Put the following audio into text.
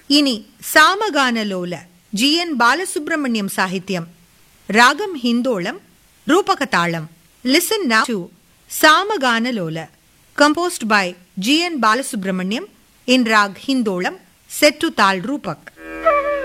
இனி சாமகானலோல ஜி.என். பாலசுப்ரமணியம் சாகித்யம், ராகம் ஹிந்தோளம், ரூபக தாளம். Listen now to Samaganalola, composed by G.N. Balasubramaniam in Rag Hindolam, set to Tal Rupak.